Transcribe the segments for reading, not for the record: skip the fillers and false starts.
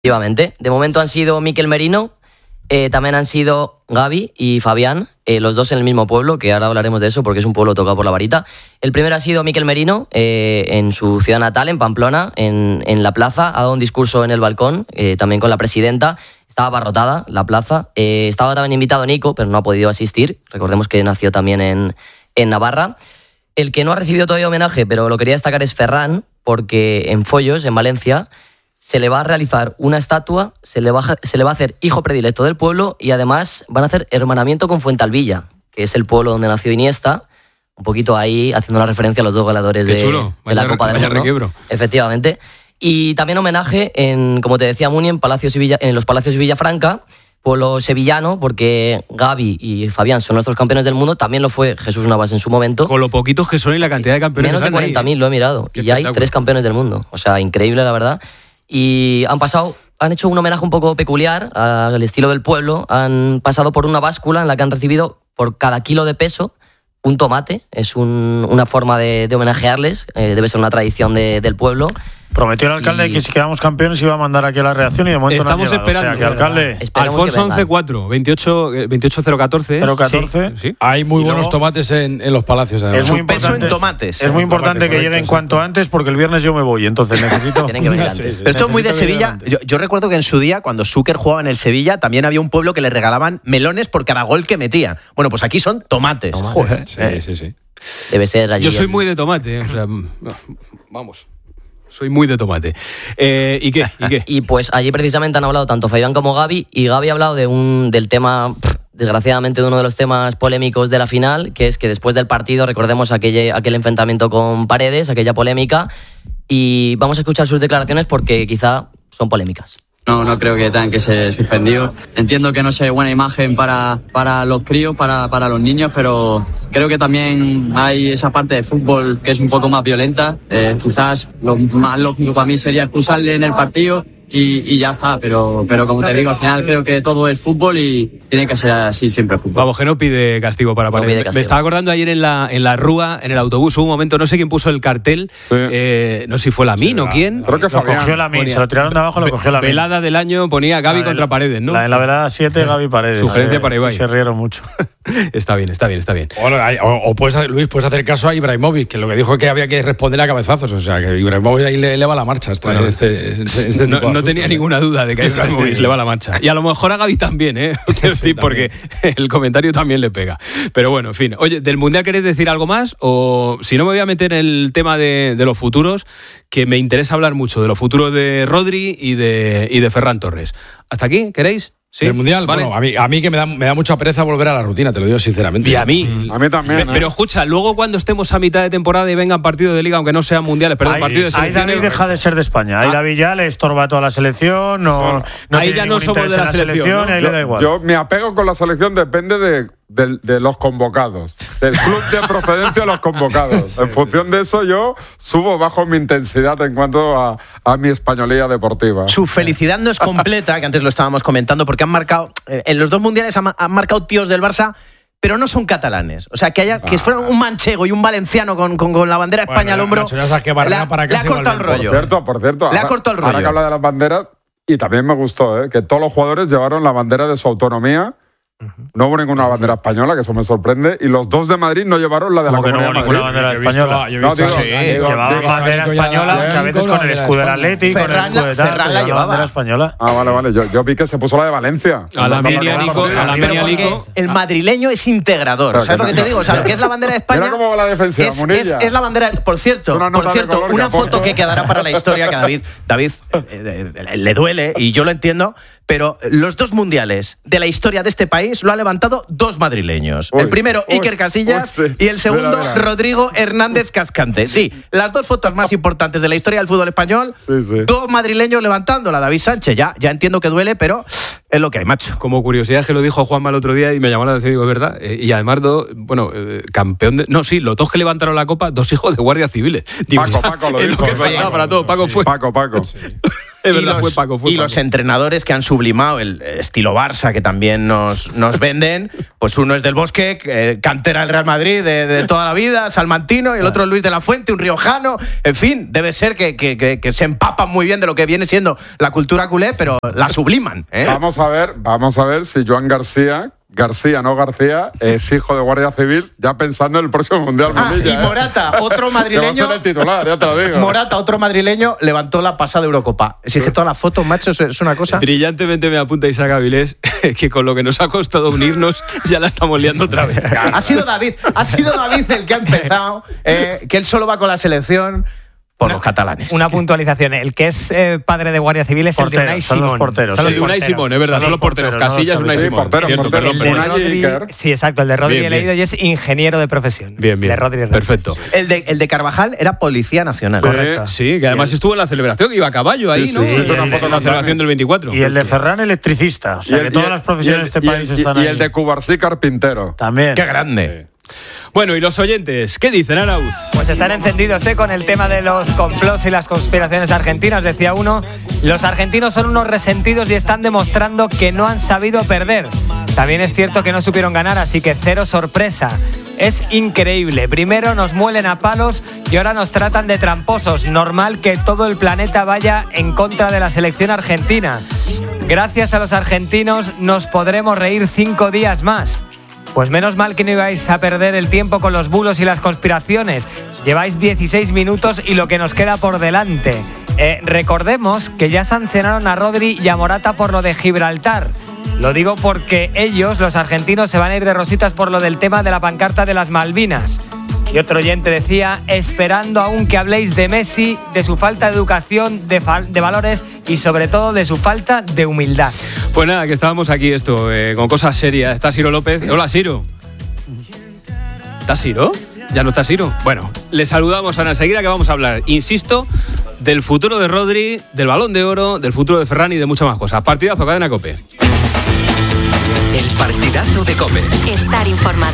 Efectivamente. De momento han sido Mikel Merino, también han sido Gavi y Fabián, los dos en el mismo pueblo, que ahora hablaremos de eso porque es un pueblo tocado por la varita. El primero ha sido Mikel Merino, en su ciudad natal, en Pamplona, en la plaza. Ha dado un discurso en el balcón, también con la presidenta. Estaba abarrotada la plaza. Estaba también invitado Nico, pero no ha podido asistir. Recordemos que nació también en Navarra. El que no ha recibido todavía homenaje, pero lo quería destacar, es Ferran, porque en Follos, en Valencia, se le va a realizar una estatua, se le va a hacer hijo predilecto del pueblo y además van a hacer hermanamiento con Fuentalbilla, que es el pueblo donde nació Iniesta, un poquito ahí haciendo una referencia a los dos goleadores de la Copa del Mundo. Requiebro. Efectivamente. Y también homenaje, como te decía Muni, en los Palacios de Villafranca, pueblo sevillano, porque Gavi y Fabián son nuestros campeones del mundo, también lo fue Jesús Navas en su momento. Con lo poquitos que son y la cantidad de campeones. Menos de 40.000, lo he mirado. Qué y hay 3 campeones del mundo. O sea, increíble, la verdad. Y han hecho un homenaje un poco peculiar al estilo del pueblo. Han pasado por una báscula en la que han recibido por cada kilo de peso un tomate. Es una forma de homenajearles. Debe ser una tradición del pueblo. Prometió el alcalde que si quedamos campeones iba a mandar aquí a la reacción y de momento estamos no ha llegado. esperando. O sea, que alcalde... Alfonso 114, 28014. 014. Sí. Hay muy buenos tomates en los palacios. Además. Es muy importante, en tomates. Es muy importante que lleguen cuanto antes porque el viernes yo me voy, entonces necesito... Tienen que venir antes. Pero esto es muy de Sevilla. Yo recuerdo que en su día, cuando Zúcar jugaba en el Sevilla, también había un pueblo que le regalaban melones por cada gol que metía. Bueno, pues aquí son tomates. Joder. Sí. Debe ser allí. Yo soy muy de tomate. O sea, vamos. Soy muy de tomate. ¿Y qué? Y pues allí precisamente han hablado tanto Fabián como Gavi, y Gavi ha hablado del tema, desgraciadamente, de uno de los temas polémicos de la final, que es que después del partido, recordemos aquel enfrentamiento con Paredes, aquella polémica, y vamos a escuchar sus declaraciones porque quizá son polémicas. No creo que tengan que ser suspendidos. Entiendo que no sea buena imagen para los críos, para los niños, pero creo que también hay esa parte de fútbol que es un poco más violenta. Quizás lo más lógico para mí sería expulsarle en el partido y ya está, pero como te digo, al final creo que todo es fútbol y tiene que ser así siempre fútbol. Vamos, que no pide castigo para Paredes. Me estaba acordando ayer en la Rúa, en el autobús, hubo un momento, no sé quién puso el cartel, no sé si fue Lamin o quién. Creo que lo cogió Lamin, se lo tiraron de abajo, lo cogió Lamin. Velada del año ponía Gavi contra Paredes, ¿no? En la velada 7, Gavi Paredes. Sugerencia para Ibai. Se rieron mucho. Está bien. Bueno, o Luis, puedes hacer caso a Ibrahimovic, que lo que dijo es que había que responder a cabezazos. O sea, que Ibrahimovic ahí le va la marcha. No tenía ninguna duda de que a Ibrahimovic le va la marcha. Y a lo mejor a Gavi también, Quiero decir, porque el comentario también le pega. Pero bueno, en fin. Oye, ¿del Mundial queréis decir algo más? O si no, me voy a meter en el tema de los futuros, que me interesa hablar mucho de los futuros de Rodri y de Ferran Torres. ¿Hasta aquí? ¿Queréis? ¿Sí? El Mundial, vale. Bueno, a mí que me da mucha pereza volver a la rutina, te lo digo sinceramente. Y a mí también. Pero escucha, luego cuando estemos a mitad de temporada y vengan partidos de liga, aunque no sean mundiales, pero partidos de selección. Ahí David deja de ser de España. Ahí David ya le estorba toda la selección, ahí ya no somos de la selección, ¿no? Ahí le da igual. Yo mi apego con la selección depende de los convocados, del club de procedencia de los convocados. En función de eso yo subo bajo mi intensidad en cuanto a mi españolía deportiva. Su felicidad no es completa, que antes lo estábamos comentando, porque han marcado, en los 2 mundiales han marcado tíos del Barça, pero no son catalanes. O sea, que fuera un manchego y un valenciano con la bandera España al hombro, le ha cortado el rollo. Por cierto, le ha cortado el rollo. Ahora que habla de las banderas, y también me gustó, que todos los jugadores llevaron la bandera de su autonomía. No hubo ninguna bandera española, que eso me sorprende. Y los 2 de Madrid no llevaron la de la Comunidad de Madrid. Ninguna bandera española. Llevaban bandera española, que a veces con el escudo del Atlético, con el escudo de tal. Ferran la llevaba. Bandera española. Vale. Yo vi que se puso la de Valencia. A la Nico. El madrileño es integrador. ¿Sabes lo que te digo? O sea, lo que es la bandera de España. Mira cómo va la defensiva, Munilla. Es la bandera. Por cierto, una foto que quedará para la historia, que David le duele, y yo lo entiendo. Pero los 2 mundiales de la historia de este país lo han levantado 2 madrileños. El primero, Iker Casillas, y el segundo, Rodrigo Hernández Cascante. Sí, las 2 fotos más importantes de la historia del fútbol español, 2 madrileños levantándola. David Sánchez, ya entiendo que duele, pero es lo que hay, macho. Como curiosidad, que lo dijo Juanma el otro día y me llamó la atención, digo, es verdad. Y además, campeón de... No, sí, los 2 que levantaron la copa, 2 hijos de guardias civiles. Digo, Paco lo es dijo. Lo que faltaba para todo. Paco fue. Paco. Es verdad, fue Paco. Y los entrenadores que han sublimado el estilo Barça, que también nos venden, pues uno es del Bosque, cantera del Real Madrid de toda la vida, salmantino, y el otro es Luis de la Fuente, un riojano. En fin, debe ser que se empapan muy bien de lo que viene siendo la cultura culé, pero la subliman. Vamos a ver si Joan García, no García, es hijo de Guardia Civil, ya pensando en el próximo Mundial. Y Morata, otro madrileño. Que va a ser el titular, ya te lo digo. Morata, otro madrileño, levantó la pasada Eurocopa. Si es que todas las fotos, macho, es una cosa. Brillantemente me apunta Isaac Avilés, que con lo que nos ha costado unirnos, ya la estamos liando otra vez. Ha sido David el que ha empezado, que él solo va con la selección. Por los catalanes. Una puntualización. El que es padre de Guardia Civil es el de Unai Simón. Son los porteros. Son los de Unai Simón, es verdad. Son los porteros. Casillas, Unai Simón. Perdón. Sí, exacto. El de Rodri he leído y es ingeniero de profesión. Bien. De Rodri. Perfecto. El de Carvajal era policía nacional. Correcto. Sí, que además estuvo en la celebración, iba a caballo ahí, ¿no? Sí, una foto en la celebración del 24. Y el de Ferran, electricista. O sea, que todas las profesiones de este país están ahí. Y el de Cubarsí, carpintero. También. ¡Qué grande! Bueno, y los oyentes, ¿qué dicen, Arauz? Pues están encendidos con el tema de los complots y las conspiraciones argentinas. Decía uno, los argentinos son unos resentidos y están demostrando que no han sabido perder. También es cierto que no supieron ganar, así que cero sorpresa. Es increíble. Primero nos muelen a palos y ahora nos tratan de tramposos. Normal que todo el planeta vaya en contra de la selección argentina. Gracias a los argentinos nos podremos reír 5 días más. Pues menos mal que no ibais a perder el tiempo con los bulos y las conspiraciones. Lleváis 16 minutos y lo que nos queda por delante. Recordemos que ya sancionaron a Rodri y a Morata por lo de Gibraltar. Lo digo porque ellos, los argentinos, se van a ir de rositas por lo del tema de la pancarta de las Malvinas. Y otro oyente decía, esperando aún que habléis de Messi, de su falta de educación, de valores y sobre todo de su falta de humildad. Pues nada, que estábamos aquí con cosas serias. Está Ciro López. Hola, Ciro. ¿Está Ciro? ¿Ya no está Ciro? Bueno, le saludamos ahora enseguida que vamos a hablar, insisto, del futuro de Rodri, del Balón de Oro, del futuro de Ferran y de muchas más cosas. Partidazo, Cadena COPE. El partidazo de COPE. Estar informado.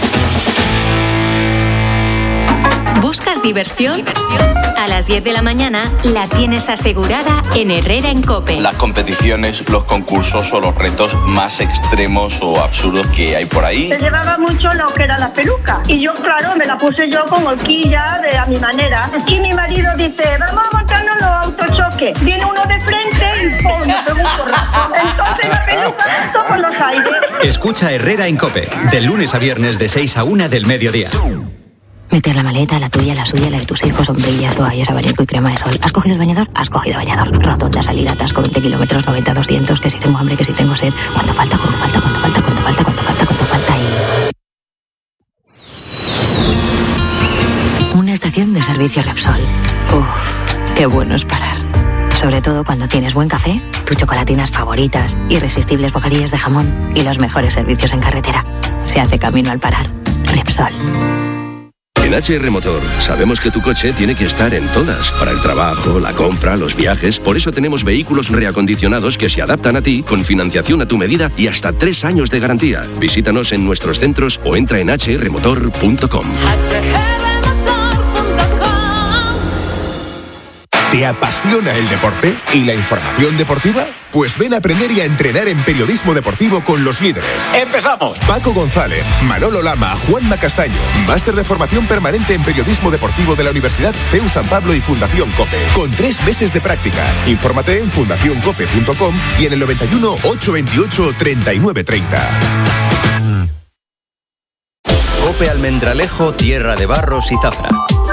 ¿Buscas diversión? A las 10 de la mañana la tienes asegurada en Herrera en COPE. Las competiciones, los concursos o los retos más extremos o absurdos que hay por ahí. Se llevaba mucho lo que era la peluca. Y yo, claro, me la puse yo con horquilla a mi manera. Y mi marido dice, vamos a montarnos los autochoques. Viene uno de frente y ¡pum! Me pegó un porrazo. Entonces la peluca saltó por los aires. Escucha Herrera en COPE, de lunes a viernes de 6 a 1 del mediodía. Meter la maleta, la tuya, la suya, la de tus hijos, sombrillas, toallas, abanico y crema de sol. ¿Has cogido el bañador? Has cogido bañador. Rotonda, salida, atasco, 20 kilómetros, 90, 200, que si tengo hambre, que si tengo sed. ¿Cuánto falta y... Una estación de servicio Repsol. Uf, qué bueno es parar. Sobre todo cuando tienes buen café, tus chocolatinas favoritas, irresistibles bocadillos de jamón y los mejores servicios en carretera. Se hace camino al parar. Repsol. En HR Motor sabemos que tu coche tiene que estar en todas, para el trabajo, la compra, los viajes. Por eso tenemos vehículos reacondicionados que se adaptan a ti, con financiación a tu medida y hasta 3 años de garantía. Visítanos en nuestros centros o entra en hrmotor.com. ¿Te apasiona el deporte y la información deportiva? Pues ven a aprender y a entrenar en periodismo deportivo con los líderes. ¡Empezamos! Paco González, Manolo Lama, Juanma Castaño. Máster de formación permanente en periodismo deportivo de la Universidad CEU San Pablo y Fundación COPE. Con 3 meses de prácticas. Infórmate en fundacioncope.com y en el 91 828 3930. COPE Almendralejo, Tierra de Barros y Zafra.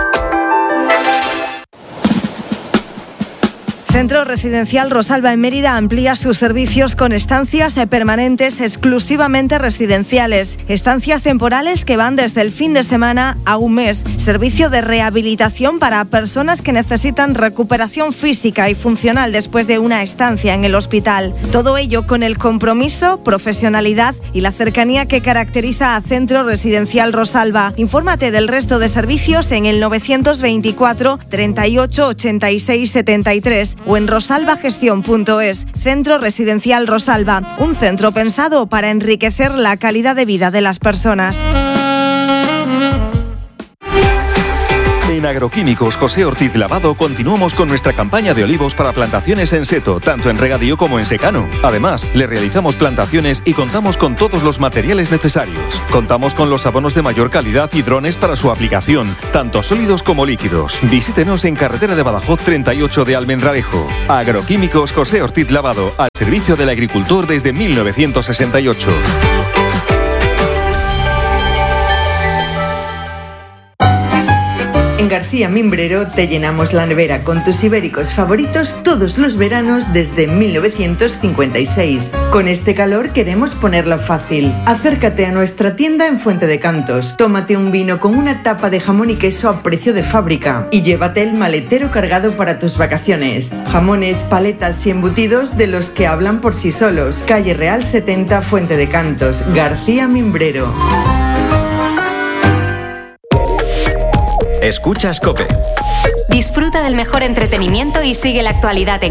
Centro Residencial Rosalba en Mérida amplía sus servicios con estancias permanentes exclusivamente residenciales, estancias temporales que van desde el fin de semana a un mes, servicio de rehabilitación para personas que necesitan recuperación física y funcional después de una estancia en el hospital. Todo ello con el compromiso, profesionalidad y la cercanía que caracteriza a Centro Residencial Rosalba. Infórmate del resto de servicios en el 924 38 86 73 o en rosalbagestión.es. Centro Residencial Rosalba, un centro pensado para enriquecer la calidad de vida de las personas. En Agroquímicos José Ortiz Lavado continuamos con nuestra campaña de olivos para plantaciones en seto, tanto en regadío como en secano. Además, le realizamos plantaciones y contamos con todos los materiales necesarios. Contamos con los abonos de mayor calidad y drones para su aplicación, tanto sólidos como líquidos. Visítenos en carretera de Badajoz 38 de Almendralejo. Agroquímicos José Ortiz Lavado, al servicio del agricultor desde 1968. En García Mimbrero te llenamos la nevera con tus ibéricos favoritos todos los veranos desde 1956. Con este calor queremos ponerlo fácil. Acércate a nuestra tienda en Fuente de Cantos. Tómate un vino con una tapa de jamón y queso a precio de fábrica y llévate el maletero cargado para tus vacaciones. Jamones, paletas y embutidos de los que hablan por sí solos. Calle Real 70, Fuente de Cantos, García Mimbrero. Escuchas COPE. Disfruta del mejor entretenimiento y sigue la actualidad en